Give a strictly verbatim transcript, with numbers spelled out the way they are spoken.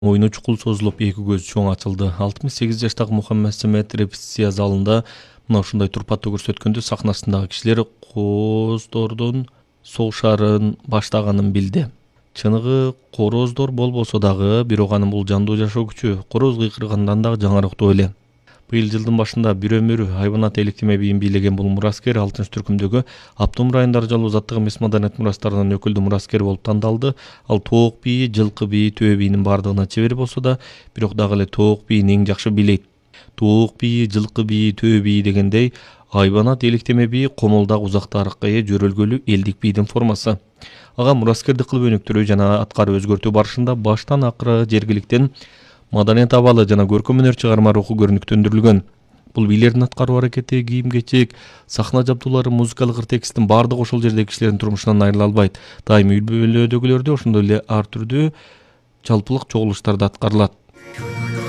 Oyunu чукул созулуп, эки көз чоң ачылды. алтымыш сегиз жаштагы Мухаммед Самет репетиция залында мына ушундай турпатты көрсөткөндө сахнасындагы кишилер кооздордун согушарын баштаганын билди. Чыныгы корооздор болбосо дагы, бирок анын бул жандуу жашоо күчү короз кыйкыргандан дагы жаңырактуу эле. Быйыл жылдын башында бирөө-мөрү хайванат электеме бийин бийлеген бул мураскер алтынч түркүмдөгү Аптум районунда жалуу заттык эмес маданият мурастарынын өкүлдүү мураскери болуп тандалды. Ал тоок бийи, жылкы бийи, төбө бийинин бардыгына чебер болсо да, бирок дагы эле тоок бийин эң жакшы билет. Тоок бийи, жылкы бийи, төбө бийи дегендей, хайванат электеме бийи комолдагы узак тарыхка ээ жөрөлгөлүү элдик бийдин формасы. Ага мураскердик кылып өнүктүрүү жана аткарып өзгөртүү барышында баштан акыры жергиликтен маданият абалы жана көркөм өнөр чыгарма руху көрүнүктөндүрүлгөн. Бул бийлердин аткаруу аракети, кийим-кечек, сахна жабдуулары, музыкалык ыр текстин бардыгы ошол жердеги кишилердин турмушунан айрыла албайт. Дайыма үй бүлөдөгүлөр да ошондой эле ар түрдүү жалпылык чогулуштарда аткарылат.